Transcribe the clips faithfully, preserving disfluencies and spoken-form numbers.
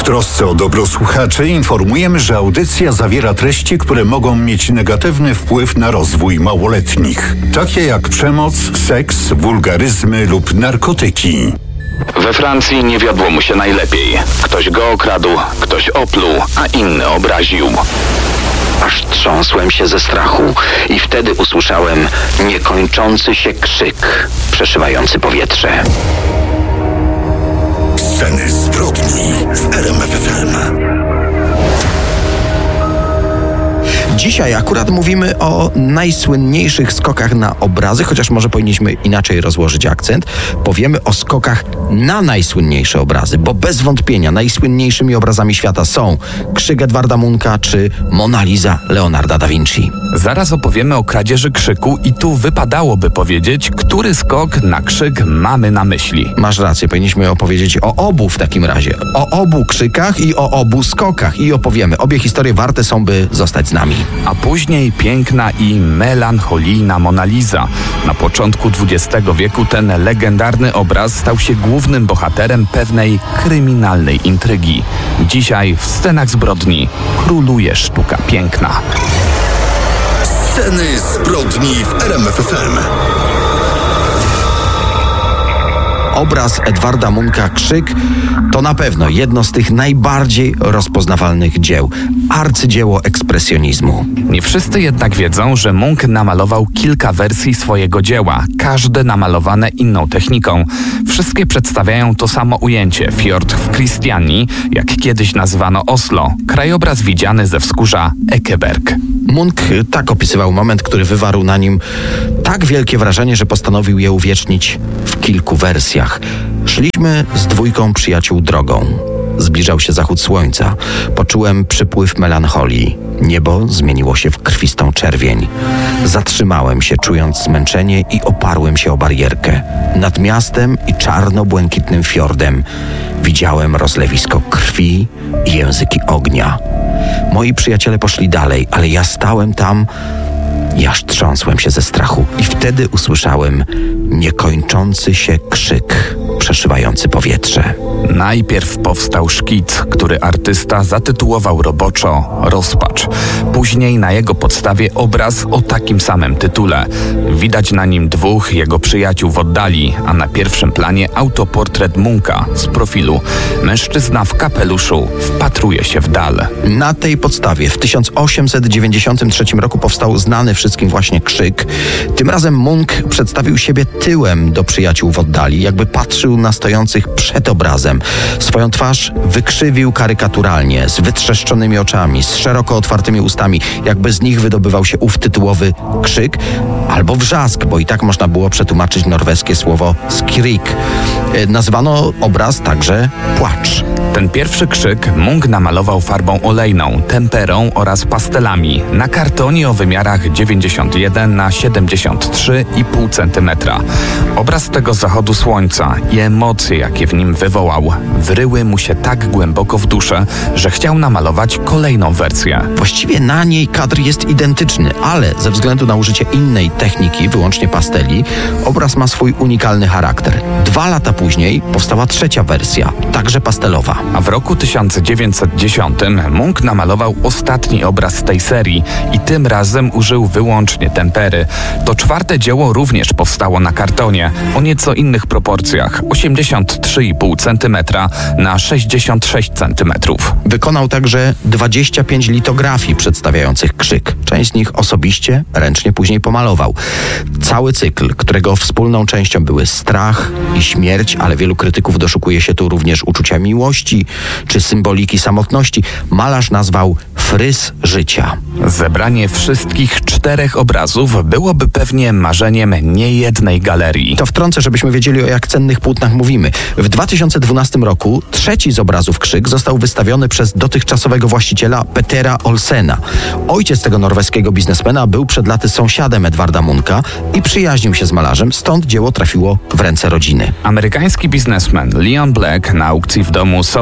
trosce o dobro słuchaczy informujemy, że audycja zawiera treści, które mogą mieć negatywny wpływ na rozwój małoletnich, takie jak przemoc, seks, wulgaryzmy lub narkotyki. We Francji nie wiodło mu się najlepiej. Ktoś go okradł, ktoś opluł, a inny obraził. Aż trząsłem się ze strachu i wtedy usłyszałem niekończący się krzyk, przeszywający powietrze. Sceny zbrodni w R M F F M. Dzisiaj akurat mówimy o najsłynniejszych skokach na obrazy, chociaż może powinniśmy inaczej rozłożyć akcent. Powiemy o skokach na najsłynniejsze obrazy, bo bez wątpienia najsłynniejszymi obrazami świata są Krzyk Edwarda Muncha czy Mona Lisa Leonarda da Vinci. Zaraz opowiemy o kradzieży krzyku i tu wypadałoby powiedzieć, który skok na krzyk mamy na myśli. Masz rację, powinniśmy opowiedzieć o obu w takim razie. O obu krzykach i o obu skokach i opowiemy. Obie historie warte są, by zostać z nami. A później piękna i melancholijna Mona Lisa. Na początku dwudziestego wieku ten legendarny obraz stał się głównym bohaterem pewnej kryminalnej intrygi. Dzisiaj w Scenach zbrodni króluje sztuka piękna. Sceny zbrodni w R M F F M. Obraz Edwarda Muncha Krzyk to na pewno jedno z tych najbardziej rozpoznawalnych dzieł. Arcydzieło ekspresjonizmu. Nie wszyscy jednak wiedzą, że Munch namalował kilka wersji swojego dzieła, każde namalowane inną techniką. Wszystkie przedstawiają to samo ujęcie, fiord w Kristianii, jak kiedyś nazywano Oslo, krajobraz widziany ze wzgórza Ekeberg. Munch tak opisywał moment, który wywarł na nim tak wielkie wrażenie, że postanowił je uwiecznić w kilku wersjach. Szliśmy z dwójką przyjaciół drogą. Zbliżał się zachód słońca. Poczułem przypływ melancholii. Niebo zmieniło się w krwistą czerwień. Zatrzymałem się, czując zmęczenie i oparłem się o barierkę. Nad miastem i czarno-błękitnym fiordem widziałem rozlewisko krwi i języki ognia. Moi przyjaciele poszli dalej, ale ja stałem tam i aż trząsłem się ze strachu. I wtedy usłyszałem niekończący się krzyk, przeszywający powietrze. Najpierw powstał szkic, który artysta zatytułował roboczo Rozpacz. Później na jego podstawie obraz o takim samym tytule. Widać na nim dwóch jego przyjaciół w oddali, a na pierwszym planie autoportret Muncha z profilu. Mężczyzna w kapeluszu wpatruje się w dal. Na tej podstawie w tysiąc osiemset dziewięćdziesiątym trzecim roku powstał znany wszystkim właśnie Krzyk. Tym razem Munch przedstawił siebie tyłem do przyjaciół w oddali, jakby patrzył na stojących przed obrazem. Swoją twarz wykrzywił karykaturalnie, z wytrzeszczonymi oczami, z szeroko otwartymi ustami, jakby z nich wydobywał się ów tytułowy krzyk albo wrzask, bo i tak można było przetłumaczyć norweskie słowo skrik. Nazwano obraz także płacz. Ten pierwszy krzyk Munch namalował farbą olejną, temperą oraz pastelami na kartonie o wymiarach dziewięćdziesiąt jeden na siedemdziesiąt trzy i pół centymetra. Obraz tego zachodu słońca i emocje, jakie w nim wywołał, wryły mu się tak głęboko w duszę, że chciał namalować kolejną wersję. Właściwie na niej kadr jest identyczny, ale ze względu na użycie innej techniki, wyłącznie pasteli, obraz ma swój unikalny charakter. Dwa lata później powstała trzecia wersja, także pastelowa. A w roku tysiąc dziewięćset dziesiątym Munch namalował ostatni obraz tej serii i tym razem użył wyłącznie tempery. To czwarte dzieło również powstało na kartonie, o nieco innych proporcjach, osiemdziesiąt trzy i pół centymetra na sześćdziesiąt sześć centymetrów. Wykonał także dwadzieścia pięć litografii przedstawiających krzyk. Część z nich osobiście, ręcznie później pomalował. Cały cykl, którego wspólną częścią były strach i śmierć, ale wielu krytyków doszukuje się tu również uczucia miłości czy symboliki samotności, malarz nazwał fryz życia. Zebranie wszystkich czterech obrazów byłoby pewnie marzeniem niejednej galerii. To wtrącę, żebyśmy wiedzieli, o jak cennych płótnach mówimy. W dwa tysiące dwunastym roku trzeci z obrazów Krzyk został wystawiony przez dotychczasowego właściciela Petera Olsena. Ojciec tego norweskiego biznesmena był przed laty sąsiadem Edwarda Muncha i przyjaźnił się z malarzem, stąd dzieło trafiło w ręce rodziny. Amerykański biznesmen Leon Black na aukcji w domu Sotheby's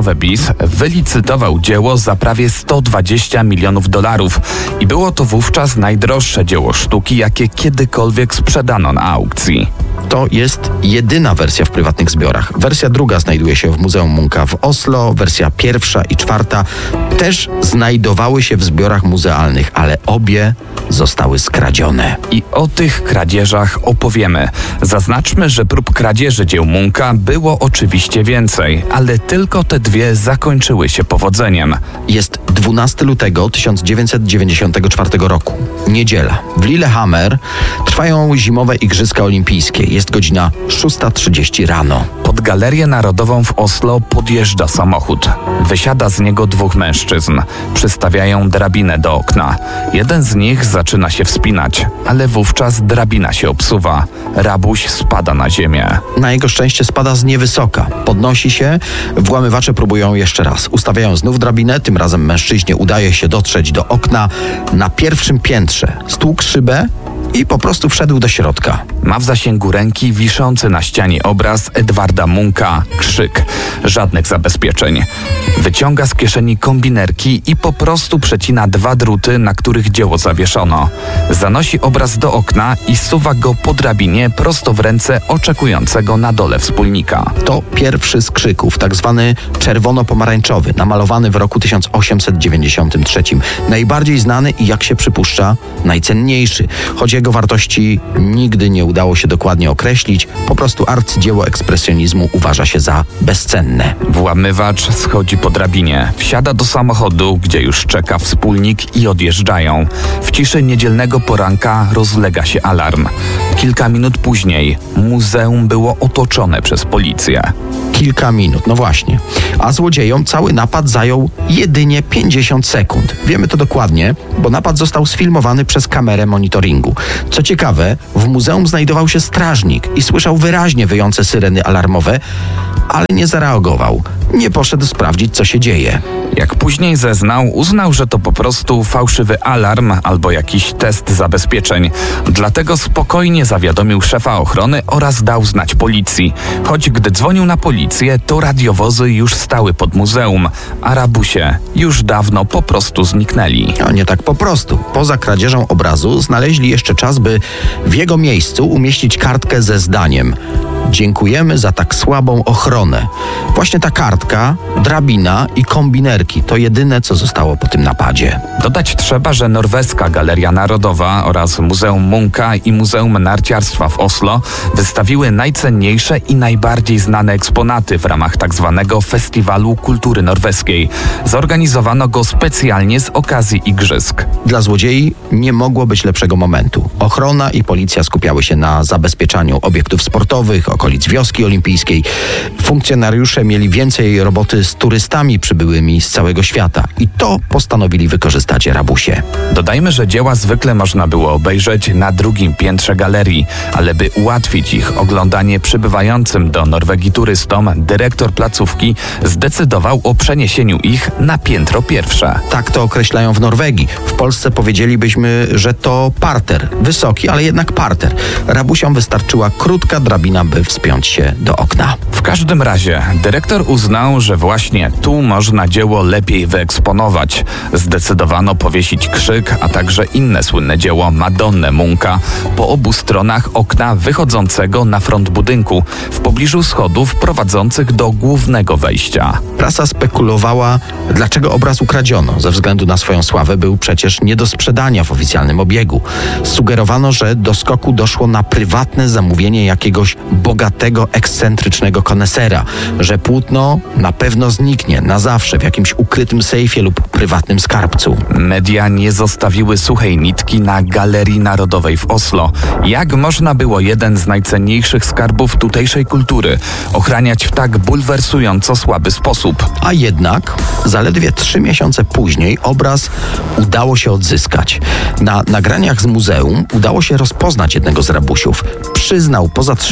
Sotheby's wylicytował dzieło za prawie sto dwadzieścia milionów dolarów i było to wówczas najdroższe dzieło sztuki, jakie kiedykolwiek sprzedano na aukcji. To jest jedyna wersja w prywatnych zbiorach. Wersja druga znajduje się w Muzeum Munka w Oslo, wersja pierwsza i czwarta też znajdowały się w zbiorach muzealnych, ale obie zostały skradzione. I o tych kradzieżach opowiemy. Zaznaczmy, że prób kradzieży dzieł Munka było oczywiście więcej, ale tylko te dwie zakończyły się powodzeniem. Jest dwunastego lutego tysiąc dziewięćset dziewięćdziesiątego czwartego roku. Niedziela. W Lillehammer trwają zimowe Igrzyska Olimpijskie. Jest godzina szósta trzydzieści rano. Pod Galerię Narodową w Oslo podjeżdża samochód. Wysiada z niego dwóch mężczyzn. Przystawiają drabinę do okna. Jeden z nich zaczyna się wspinać, ale wówczas drabina się obsuwa. Rabuś spada na ziemię. Na jego szczęście spada z niewysoka. Podnosi się, włamywacze próbują jeszcze raz. Ustawiają znów drabinę, tym razem mężczyźnie udaje się dotrzeć do okna na pierwszym piętrze. Stłukł szybę i po prostu wszedł do środka. Ma w zasięgu ręki wiszący na ścianie obraz Edwarda Munka Krzyk. Żadnych zabezpieczeń. Wyciąga z kieszeni kombinerki i po prostu przecina dwa druty, na których dzieło zawieszono. Zanosi obraz do okna i suwa go po drabinie prosto w ręce oczekującego na dole wspólnika. To pierwszy z krzyków, tak zwany czerwono-pomarańczowy, namalowany w roku tysiąc osiemset dziewięćdziesiątym trzecim. Najbardziej znany i, jak się przypuszcza, najcenniejszy. Choć jego wartości nigdy nie udało się dokładnie określić, po prostu arcydzieło ekspresjonizmu uważa się za bezcenne. Włamywacz schodzi po drabinie, wsiada do samochodu, gdzie już czeka wspólnik i odjeżdżają. W ciszy niedzielnego poranka rozlega się alarm. Kilka minut później muzeum było otoczone przez policję. Kilka minut, no właśnie. A złodziejom cały napad zajął jedynie pięćdziesiąt sekund. Wiemy to dokładnie, bo napad został sfilmowany przez kamerę monitoringu. Co ciekawe, w muzeum znajdował się strażnik i słyszał wyraźnie wyjące syreny alarmowe, ale nie zareagował. Nie poszedł sprawdzić, co się dzieje. Jak później zeznał, uznał, że to po prostu fałszywy alarm albo jakiś test zabezpieczeń. Dlatego spokojnie zawiadomił szefa ochrony oraz dał znać policji. Choć gdy dzwonił na policję, to radiowozy już stały pod muzeum, a rabusie już dawno po prostu zniknęli. A nie tak po prostu. Poza kradzieżą obrazu znaleźli jeszcze czas, by w jego miejscu umieścić kartkę ze zdaniem: dziękujemy za tak słabą ochronę. Właśnie ta kartka, drabina i kombinerki to jedyne, co zostało po tym napadzie. Dodać trzeba, że norweska Galeria Narodowa oraz Muzeum Munka i Muzeum Narciarstwa w Oslo wystawiły najcenniejsze i najbardziej znane eksponaty w ramach tzw. Festiwalu Kultury Norweskiej. Zorganizowano go specjalnie z okazji igrzysk. Dla złodziei nie mogło być lepszego momentu. Ochrona i policja skupiały się na zabezpieczaniu obiektów sportowych, okolic wioski olimpijskiej. Funkcjonariusze mieli więcej roboty z turystami przybyłymi z całego świata i to postanowili wykorzystać rabusie. Dodajmy, że dzieła zwykle można było obejrzeć na drugim piętrze galerii, ale by ułatwić ich oglądanie przybywającym do Norwegii turystom, dyrektor placówki zdecydował o przeniesieniu ich na piętro pierwsze. Tak to określają w Norwegii. W Polsce powiedzielibyśmy, że to parter. Wysoki, ale jednak parter. Rabusiom wystarczyła krótka drabina, by wspiąć się do okna. W każdym razie dyrektor uznał, że właśnie tu można dzieło lepiej wyeksponować. Zdecydowano powiesić Krzyk, a także inne słynne dzieło Madonnę Munka po obu stronach okna wychodzącego na front budynku, w pobliżu schodów prowadzących do głównego wejścia. Prasa spekulowała, dlaczego obraz ukradziono. Ze względu na swoją sławę był przecież nie do sprzedania w oficjalnym obiegu. Sugerowano, że do skoku doszło na prywatne zamówienie jakiegoś bogatego, ekscentrycznego konesera, że płótno na pewno zniknie na zawsze w jakimś ukrytym sejfie lub prywatnym skarbcu. Media nie zostawiły suchej nitki na Galerii Narodowej w Oslo. Jak można było jeden z najcenniejszych skarbów tutejszej kultury ochraniać w tak bulwersująco słaby sposób? A jednak zaledwie trzy miesiące później obraz udało się odzyskać. Na nagraniach z muzeum udało się rozpoznać jednego z rabusiów. Przyznał po zatrzymaniu, że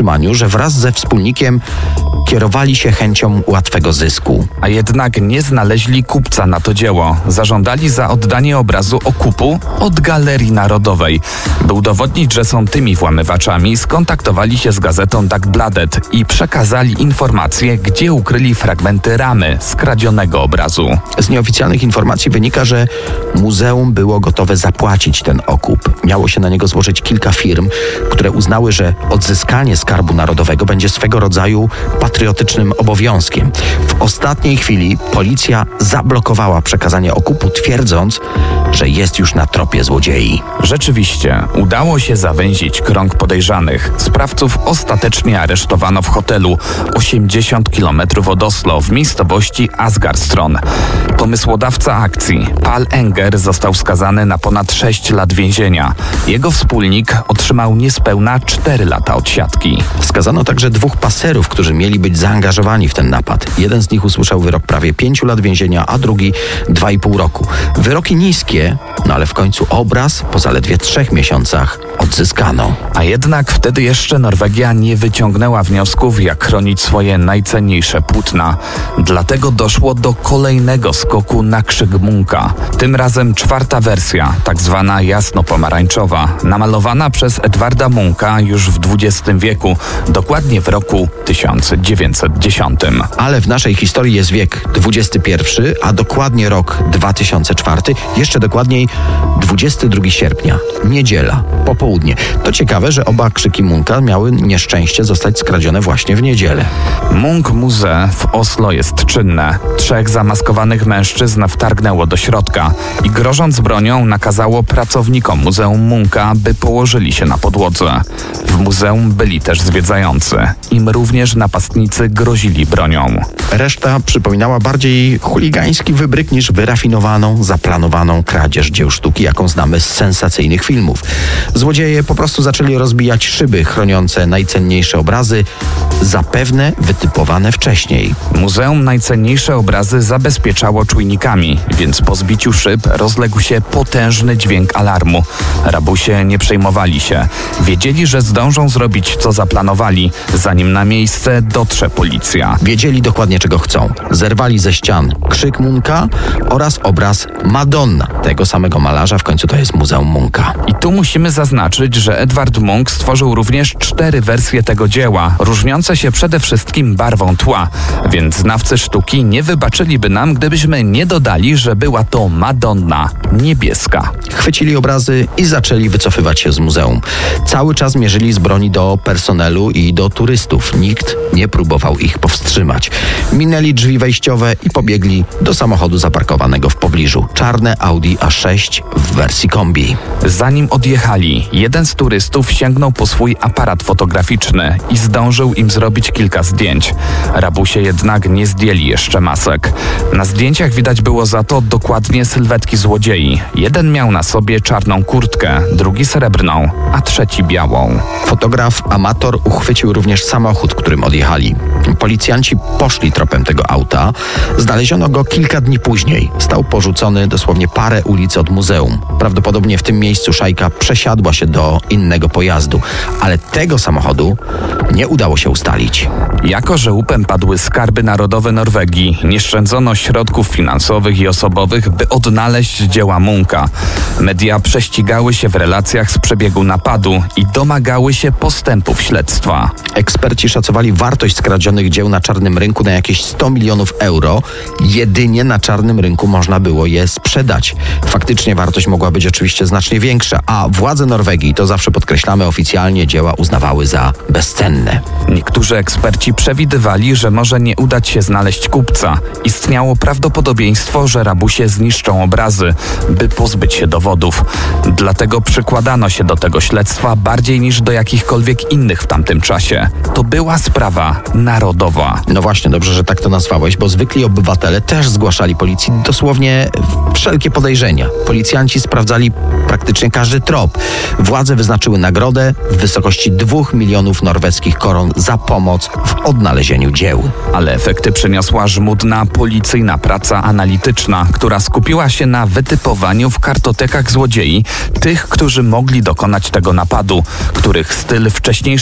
wraz ze wspólnikiem kierowali się chęcią łatwego zysku. A jednak nie znaleźli kupca na to dzieło. Zażądali za oddanie obrazu okupu od Galerii Narodowej. By udowodnić, że są tymi włamywaczami, skontaktowali się z gazetą Dagbladet i przekazali informacje, gdzie ukryli fragmenty ramy skradzionego obrazu. Z nieoficjalnych informacji wynika, że muzeum było gotowe zapłacić ten okup. Miało się na niego złożyć kilka firm, które uznały, że odzyskanie Skarbu Narodowego będzie swego rodzaju patriotycznym obowiązkiem. W ostatniej chwili policja zablokowała przekazanie okupu, twierdząc, że jest już na tropie złodziei. Rzeczywiście, udało się zawęzić krąg podejrzanych. Sprawców ostatecznie aresztowano w hotelu osiemdziesiąt kilometrów od Oslo w miejscowości Asgardstron. Pomysłodawca akcji, Paul Enger, został skazany na ponad sześć lat więzienia. Jego wspólnik otrzymał niespełna cztery lata odsiadki. Skazano także dwóch paserów, którzy mieli być zaangażowani w ten napad. Jeden z nich usłyszał wyrok prawie pięciu lat więzienia, a drugi dwa i pół roku. Wyroki niskie, no ale w końcu obraz po zaledwie trzech miesiącach odzyskano. A jednak wtedy jeszcze Norwegia nie wyciągnęła wniosków, jak chronić swoje najcenniejsze płótna. Dlatego doszło do kolejnego skoku na krzyk Munka. Tym razem czwarta wersja, tak zwana jasno-pomarańczowa, namalowana przez Edwarda Munka już w dwudziestym wieku, dokładnie w roku tysiąc dziewięćset dziesiątym. Ale w naszej historii jest wiek dwudziesty pierwszy, a dokładnie rok dwa tysiące czwarty, jeszcze dokładniej dwudziestego drugiego sierpnia, niedziela, popołudnie. To ciekawe, że oba krzyki Munka miały nieszczęście zostać skradzione właśnie w niedzielę. Munk Muze w Oslo jest czynne. Trzech zamaskowanych mężczyzn wtargnęło do środka i grożąc bronią nakazało pracownikom Muzeum Munka, by położyli się na podłodze. W muzeum byli też zwiedzający. Im również napastnicy grozili bronią. Reszta przypominała bardziej chuligański wybryk niż wyrafinowaną, zaplanowaną kradzież dzieł sztuki, jaką znamy z sensacyjnych filmów. Złodzieje po prostu zaczęli rozbijać szyby chroniące najcenniejsze obrazy, zapewne wytypowane wcześniej. Muzeum najcenniejsze obrazy zabezpieczało czujnikami, więc po zbiciu szyb rozległ się potężny dźwięk alarmu. Rabusie nie przejmowali się. Wiedzieli, że zdążą zrobić, co zaplanowali, zanim na miejsce dotrze policja. Wiedzieli dokładnie, czego chcą. Zerwali ze ścian krzyk Munka oraz obraz Madonna, tego samego malarza, w końcu to jest Muzeum Munka. I tu musimy zaznaczyć, że Edward Munch stworzył również cztery wersje tego dzieła, różniące się przede wszystkim barwą tła, więc znawcy sztuki nie wybaczyliby nam, gdybyśmy nie dodali, że była to Madonna niebieska. Chwycili obrazy i zaczęli wycofywać się z muzeum. Cały czas mierzyli z broni do personelu i do turystów. Nikt nie próbował ich powstrzymać. Minęli drzwi wejściowe i pobiegli do samochodu zaparkowanego w pobliżu. Czarne Audi A sześć w wersji kombi. Zanim odjechali, jeden z turystów sięgnął po swój aparat fotograficzny i zdążył im zrobić kilka zdjęć. Rabusie jednak nie zdjęli jeszcze masek. Na zdjęciach widać było za to dokładnie sylwetki złodziei. Jeden miał na sobie czarną kurtkę, drugi srebrną, a trzeci białą. Fotograf amator uchwycił również samochód, którym odjechali. Policjanci poszli tropem tego auta. Znaleziono go kilka dni później. Stał porzucony dosłownie parę ulic od muzeum. Prawdopodobnie w tym miejscu szajka przesiadła się do innego pojazdu, ale tego samochodu nie udało się ustalić. Jako że łupem padły skarby narodowe Norwegii, nie szczędzono środków finansowych i osobowych, by odnaleźć dzieła Munka. Media prześcigały się w relacjach z przebiegu napadu i domagały się postępów śledztwa. Eksperci szacowali wartość skradzionych dzieł na czarnym rynku na jakieś sto milionów euro. Jedynie na czarnym rynku można było je sprzedać. Faktycznie wartość mogła być oczywiście znacznie większa, a władze Norwegii, to zawsze podkreślamy oficjalnie, dzieła uznawały za bezcenne. Niektórzy eksperci przewidywali, że może nie udać się znaleźć kupca. Istniało prawdopodobieństwo, że rabusie zniszczą obrazy, by pozbyć się dowodów. Dlatego przykładano się do tego śledztwa bardziej niż do jakichkolwiek innych w tamtym czasie. To była sprawa narodowa. No właśnie, dobrze, że tak to nazwałeś, bo zwykli obywatele też zgłaszali policji dosłownie wszelkie podejrzenia. Policjanci sprawdzali praktycznie każdy trop. Władze wyznaczyły nagrodę w wysokości dwóch milionów norweskich koron za pomoc w odnalezieniu dzieł. Ale efekty przyniosła żmudna policyjna praca analityczna, która skupiła się na wytypowaniu w kartotekach złodziei tych, którzy mogli dokonać tego napadu, których styl wcześniejszych napadów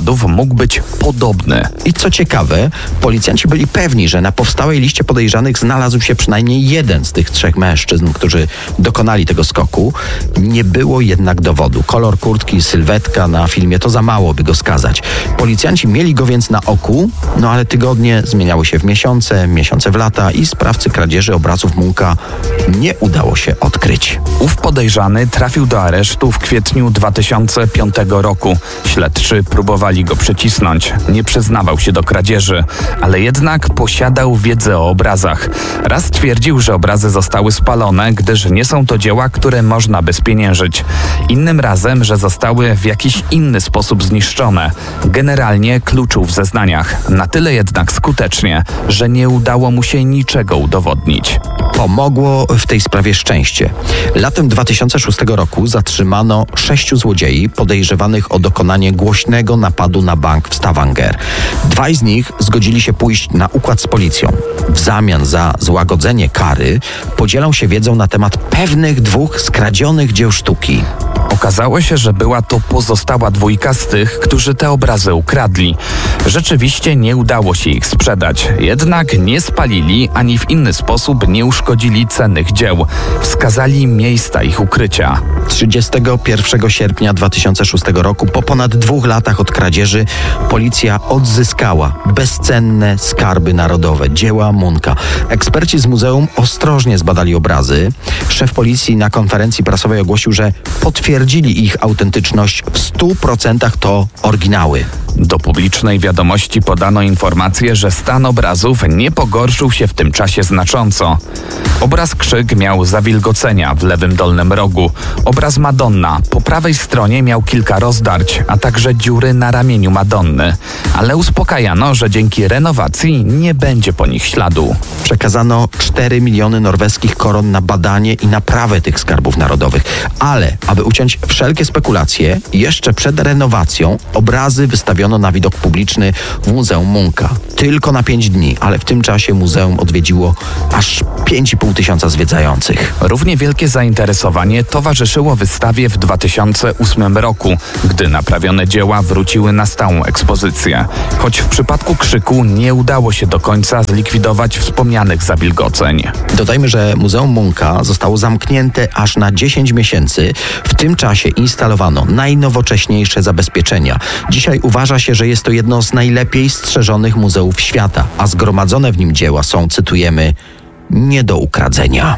śladów mógł być podobny. I co ciekawe, policjanci byli pewni, że na powstałej liście podejrzanych znalazł się przynajmniej jeden z tych trzech mężczyzn, którzy dokonali tego skoku. Nie było jednak dowodu. Kolor kurtki, sylwetka na filmie to za mało, by go skazać. Policjanci mieli go więc na oku, no ale tygodnie zmieniały się w miesiące, miesiące w lata i sprawcy kradzieży obrazów Munka nie udało się odkryć. Ów podejrzany trafił do aresztu w kwietniu dwa tysiące piątego roku. Śledczy próbowali go przycisnąć. Nie przyznawał się do kradzieży, ale jednak posiadał wiedzę o obrazach. Raz twierdził, że obrazy zostały spalone, gdyż nie są to dzieła, które można by spieniężyć. Innym razem, że zostały w jakiś inny sposób zniszczone. Generalnie kluczył w zeznaniach. Na tyle jednak skutecznie, że nie udało mu się niczego udowodnić. Pomogło w tej sprawie szczęście. Latem dwa tysiące szóstego roku zatrzymano sześciu złodziei podejrzewanych o dokonanie głośnego napadu na bank w Stavanger. Dwaj z nich zgodzili się pójść na układ z policją. W zamian za złagodzenie kary podzielą się wiedzą na temat pewnych dwóch skradzionych dzieł sztuki. Okazało się, że była to pozostała dwójka z tych, którzy te obrazy ukradli. Rzeczywiście nie udało się ich sprzedać, jednak nie spalili ani w inny sposób nie uszkodzili cennych dzieł. Wskazali miejsca ich ukrycia. trzydziestego pierwszego sierpnia dwa tysiące szóstego roku, po ponad dwóch latach od kradzieży, policja odzyskała bezcenne skarby narodowe, dzieła Munka. Eksperci z muzeum ostrożnie zbadali obrazy. Szef policji na konferencji prasowej ogłosił, że potwierdzili ich autentyczność, w stu procentach to oryginały. Do publicznej wiadomości podano informację, że stan obrazów nie pogorszył się w tym czasie znacząco. Obraz Krzyk miał zawilgocenia w lewym dolnym rogu. Obraz Madonna po prawej stronie miał kilka rozdarć, a także dziury na ramieniu Madonny. Ale uspokajano, że dzięki renowacji nie będzie po nich śladu. Przekazano cztery miliony norweskich koron na badanie i naprawę tych skarbów narodowych. Ale, aby uciąć wszelkie spekulacje, jeszcze przed renowacją obrazy wystawiono na widok publiczny w Muzeum Munka. Tylko na pięć dni, ale w tym czasie muzeum odwiedziło aż pięć i pół tysiąca zwiedzających. Równie wielkie zainteresowanie towarzyszyło wystawie w dwa tysiące ósmym roku, gdy naprawione dzieła wróciły na stałą ekspozycję. Choć w przypadku Krzyku nie udało się do końca zlikwidować wspomnianych zawilgoceń. Dodajmy, że Muzeum Munka zostało zamknięte aż na dziesięć miesięcy. W tym czasie instalowano najnowocześniejsze zabezpieczenia. Dzisiaj uważa się, że jest to jedno z najlepiej strzeżonych muzeów świata, a zgromadzone w nim dzieła są, cytujemy, nie do ukradzenia.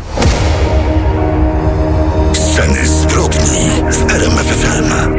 Sceny zbrodni w R M F F M.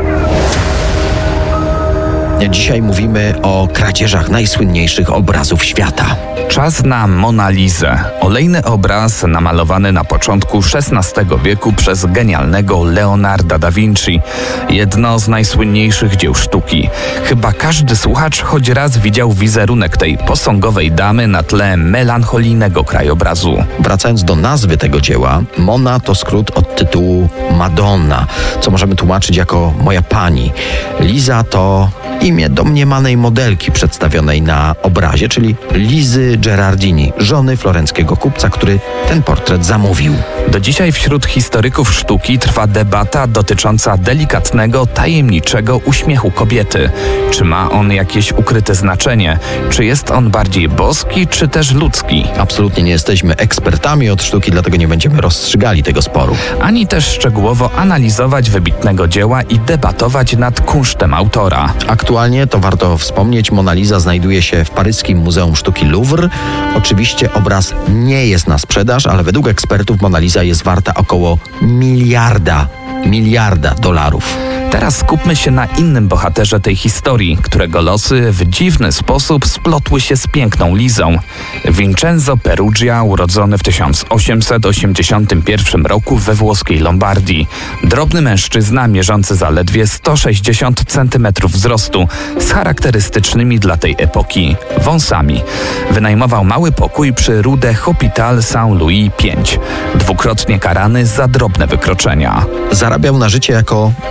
Dzisiaj mówimy o kradzieżach najsłynniejszych obrazów świata. Czas na Mona Lisę. Olejny obraz namalowany na początku szesnastego wieku przez genialnego Leonarda da Vinci. Jedno z najsłynniejszych dzieł sztuki. Chyba każdy słuchacz choć raz widział wizerunek tej posągowej damy na tle melancholijnego krajobrazu. Wracając do nazwy tego dzieła, Mona to skrót od tytułu Madonna, co możemy tłumaczyć jako moja pani. Liza to imię domniemanej modelki przedstawionej na obrazie, czyli Lizy Gerardini, żony florenckiego kupca, który ten portret zamówił. Do dzisiaj wśród historyków sztuki trwa debata dotycząca delikatnego, tajemniczego uśmiechu kobiety. Czy ma on jakieś ukryte znaczenie? Czy jest on bardziej boski, czy też ludzki? Absolutnie nie jesteśmy ekspertami od sztuki, dlatego nie będziemy rozstrzygali tego sporu. Ani też szczegółowo analizować wybitnego dzieła i debatować nad kunsztem autora. Aktualnie, to warto wspomnieć, Mona Lisa znajduje się w paryskim Muzeum Sztuki Louvre. Oczywiście obraz nie jest na sprzedaż, ale według ekspertów Mona Lisa jest warta około miliarda, miliarda dolarów. Teraz skupmy się na innym bohaterze tej historii, którego losy w dziwny sposób splotły się z piękną Lizą. Vincenzo Peruggia, urodzony w tysiąc osiemset osiemdziesiątym pierwszym roku we włoskiej Lombardii. Drobny mężczyzna mierzący zaledwie sto sześćdziesiąt centymetrów wzrostu, z charakterystycznymi dla tej epoki wąsami. Wynajmował mały pokój przy Rue de Hôpital Saint-Louis pięć. Dwukrotnie karany za drobne wykroczenia. Zarabiał na życie jako malarz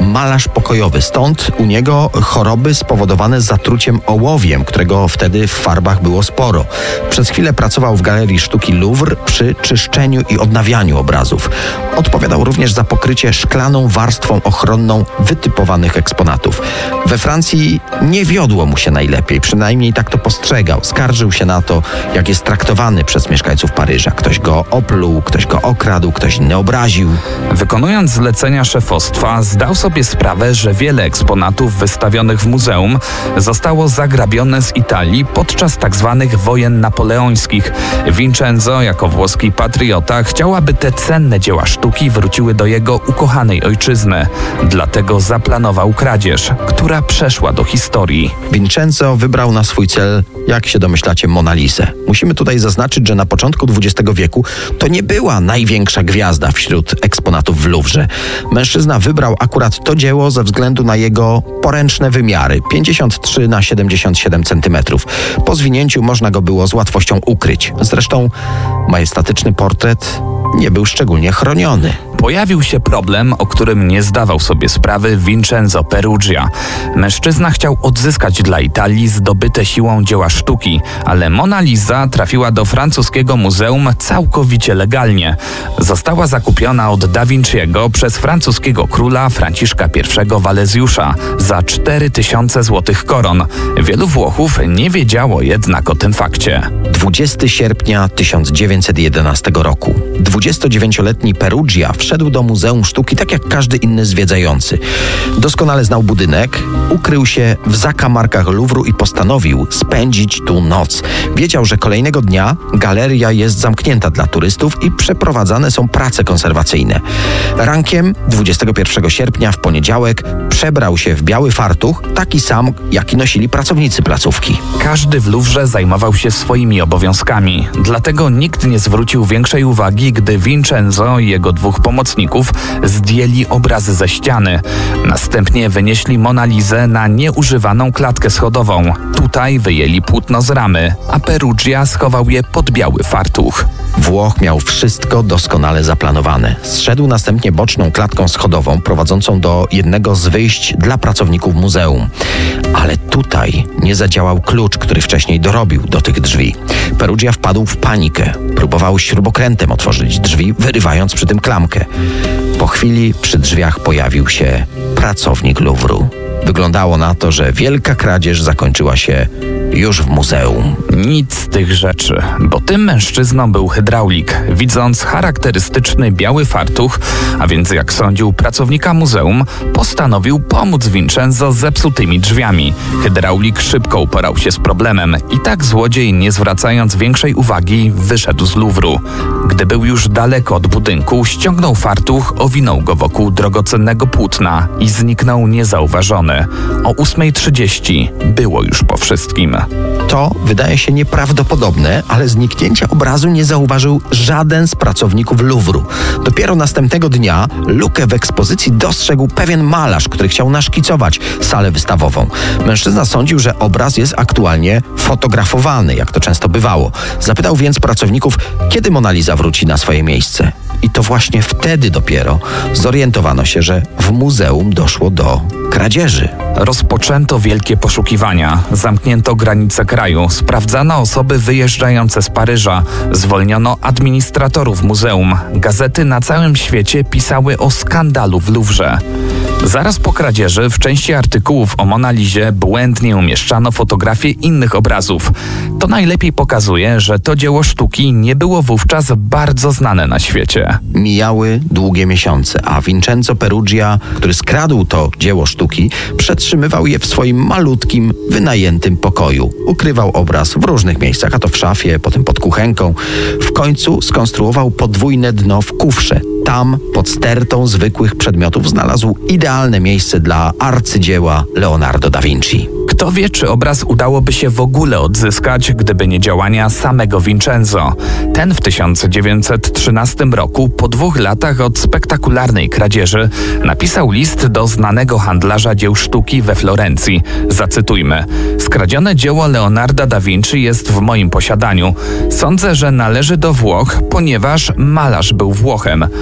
pokojowy. Stąd u niego choroby spowodowane zatruciem ołowiem, którego wtedy w farbach było sporo. Przez chwilę pracował w Galerii Sztuki Louvre przy czyszczeniu i odnawianiu obrazów. Odpowiadał również za pokrycie szklaną warstwą ochronną wytypowanych eksponatów. We Francji nie wiodło mu się najlepiej, przynajmniej tak to postrzegał. Skarżył się na to, jak jest traktowany przez mieszkańców Paryża. Ktoś go opluł, ktoś go okradł, ktoś inny obraził. Wykonując zlecenia szefostwa, zdał sobie sprawę, że wiele eksponatów wystawionych w muzeum zostało zagrabione z Italii podczas tzw. wojen napoleońskich. Vincenzo, jako włoski patriota, chciał, aby te cenne dzieła sztuki wróciły do jego ukochanej ojczyzny. Dlatego zaplanował kradzież, która przeszła do historii. Vincenzo wybrał na swój cel, jak się domyślacie, Mona Lisę. Musimy tutaj zaznaczyć, że na początku dwudziestego wieku to nie była największa gwiazda wśród eksponatów w Louvrze. Mężczyzna wybrał akurat to dzieło ze względu na jego poręczne wymiary pięćdziesiąt trzy na siedemdziesiąt siedem centymetrów. Po zwinięciu można go było z łatwością ukryć. Zresztą majestatyczny portret nie był szczególnie chroniony. Pojawił się problem, o którym nie zdawał sobie sprawy Vincenzo Peruggia. Mężczyzna chciał odzyskać dla Italii zdobyte siłą dzieła sztuki, ale Mona Lisa trafiła do francuskiego muzeum całkowicie legalnie. Została zakupiona od Da Vinciego przez francuskiego króla Franciszka I Walezjusza za cztery tysiące złotych koron. Wielu Włochów nie wiedziało jednak o tym fakcie. dwudziestego sierpnia tysiąc dziewięćset jedenastego roku. dwudziestodziewięcioletni Peruggia wszedł do Muzeum Sztuki tak jak każdy inny zwiedzający. Doskonale znał budynek, ukrył się w zakamarkach Louvru i postanowił spędzić tu noc. Wiedział, że kolejnego dnia galeria jest zamknięta dla turystów i przeprowadzane są prace konserwacyjne. Rankiem dwudziestego pierwszego sierpnia w poniedziałek przebrał się w biały fartuch, taki sam, jaki nosili pracownicy placówki. Każdy w Louvrze zajmował się swoimi obowiązkami, dlatego nikt nie zwrócił większej uwagi, gdy Vincenzo i jego dwóch pomocników zdjęli obrazy ze ściany. Następnie wynieśli Mona Lisę na nieużywaną klatkę schodową. Tutaj wyjęli płótno z ramy, a Peruggia schował je pod biały fartuch. Włoch miał wszystko doskonale zaplanowane. Zszedł następnie boczną klatką schodową prowadzącą do jednego z wyjść dla pracowników muzeum. Ale tutaj nie zadziałał klucz, który wcześniej dorobił do tych drzwi. Peruggia wpadł w panikę. Próbował śrubokrętem otworzyć drzwi, wyrywając przy tym klamkę. Po chwili przy drzwiach pojawił się pracownik Louvru. Wyglądało na to, że wielka kradzież zakończyła się już w muzeum. Nic z tych rzeczy, bo tym mężczyzną był hydraulik. Widząc charakterystyczny biały fartuch, a więc jak sądził pracownika muzeum, postanowił pomóc Vincenzo z zepsutymi drzwiami. Hydraulik szybko uporał się z problemem i tak złodziej, nie zwracając większej uwagi, wyszedł z Louvru. Gdy był już daleko od budynku, ściągnął fartuch, owinął go wokół drogocennego płótna i zniknął niezauważony. O ósmej trzydzieści było już po wszystkim. To wydaje się nieprawdopodobne, ale zniknięcia obrazu nie zauważył żaden z pracowników Louvru. Dopiero następnego dnia lukę w ekspozycji dostrzegł pewien malarz, który chciał naszkicować salę wystawową. Mężczyzna sądził, że obraz jest aktualnie fotografowany, jak to często bywało. Zapytał więc pracowników, kiedy Mona Lisa wróci na swoje miejsce. I to właśnie wtedy dopiero zorientowano się, że w muzeum doszło do kradzieży. Rozpoczęto wielkie poszukiwania. Zamknięto granice kraju. Sprawdzano osoby wyjeżdżające z Paryża. Zwolniono administratorów muzeum. Gazety na całym świecie pisały o skandalu w Louvrze. Zaraz po kradzieży w części artykułów o Mona Lizie błędnie umieszczano fotografie innych obrazów. To najlepiej pokazuje, że to dzieło sztuki nie było wówczas bardzo znane na świecie. Mijały długie miesiące, a Vincenzo Peruggia, który skradł to dzieło sztuki, przetrzymywał je w swoim malutkim, wynajętym pokoju. Ukrywał obraz w różnych miejscach, a to w szafie, potem pod kuchenką. W końcu skonstruował podwójne dno w kufrze. Tam, pod stertą zwykłych przedmiotów, znalazł idealne miejsce dla arcydzieła Leonardo da Vinci. Kto wie, czy obraz udałoby się w ogóle odzyskać, gdyby nie działania samego Vincenzo. Ten w tysiąc dziewięćset trzynastym roku, po dwóch latach od spektakularnej kradzieży, napisał list do znanego handlarza dzieł sztuki we Florencji. Zacytujmy: skradzione dzieło Leonarda da Vinci jest w moim posiadaniu. Sądzę, że należy do Włoch, ponieważ malarz był Włochem.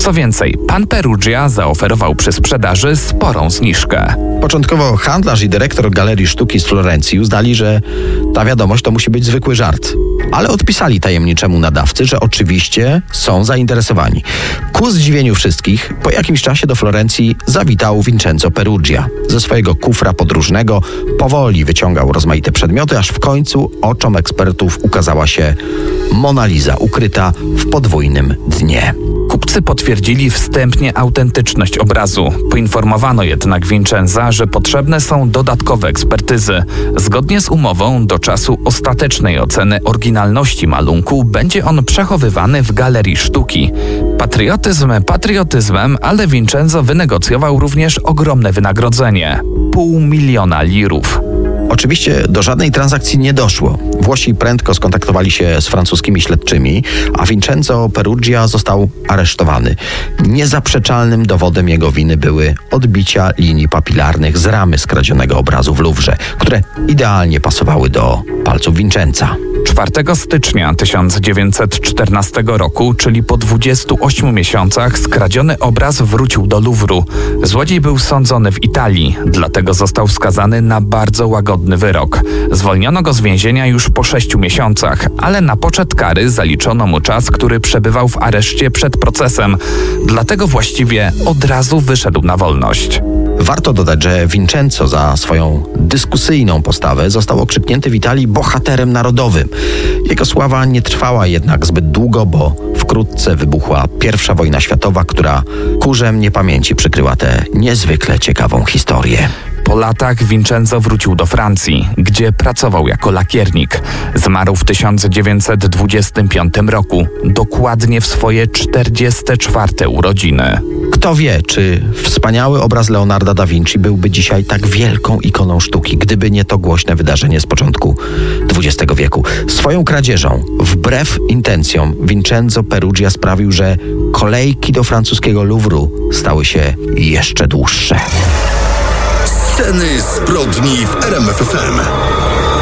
Co więcej, pan Perugia zaoferował przy sprzedaży sporą zniżkę. Początkowo handlarz i dyrektor Galerii Sztuki z Florencji uznali, że ta wiadomość to musi być zwykły żart. Ale odpisali tajemniczemu nadawcy, że oczywiście są zainteresowani. Ku zdziwieniu wszystkich, po jakimś czasie do Florencji zawitał Vincenzo Perugia. Ze swojego kufra podróżnego powoli wyciągał rozmaite przedmioty, aż w końcu oczom ekspertów ukazała się Mona Lisa, ukryta w podwójnym dnie. Kupcy potwierdzili wstępnie autentyczność obrazu. Poinformowano jednak Vincenza, że potrzebne są dodatkowe ekspertyzy. Zgodnie z umową, do czasu ostatecznej oceny oryginalności malunku będzie on przechowywany w Galerii Sztuki. Patriotyzm patriotyzmem, ale Vincenzo wynegocjował również ogromne wynagrodzenie – pół miliona lirów. Oczywiście do żadnej transakcji nie doszło. Włosi prędko skontaktowali się z francuskimi śledczymi, a Vincenzo Perugia został aresztowany. Niezaprzeczalnym dowodem jego winy były odbicia linii papilarnych z ramy skradzionego obrazu w Louvrze, które idealnie pasowały do palców Vincenza. czwartego stycznia tysiąc dziewięćset czternastego roku, czyli po dwudziestu ośmiu miesiącach, skradziony obraz wrócił do Louvru. Złodziej był sądzony w Italii, dlatego został skazany na bardzo łagodny wyrok. Zwolniono go z więzienia już po sześciu miesiącach, ale na poczet kary zaliczono mu czas, który przebywał w areszcie przed procesem. Dlatego właściwie od razu wyszedł na wolność. Warto dodać, że Vincenzo za swoją dyskusyjną postawę został okrzyknięty w Italii bohaterem narodowym. Jego sława nie trwała jednak zbyt długo, bo wkrótce wybuchła pierwsza wojna światowa, która kurzem niepamięci przykryła tę niezwykle ciekawą historię. Po latach Vincenzo wrócił do Francji, gdzie pracował jako lakiernik. Zmarł w tysiąc dziewięćset dwudziestym piątym roku, dokładnie w swoje czterdzieste czwarte urodziny. Kto wie, czy wspaniały obraz Leonarda da Vinci byłby dzisiaj tak wielką ikoną sztuki, gdyby nie to głośne wydarzenie z początku dwudziestego wieku. Swoją kradzieżą, wbrew intencjom, Vincenzo Perugia sprawił, że kolejki do francuskiego Louvru stały się jeszcze dłuższe. Sceny zbrodni w R M F F M.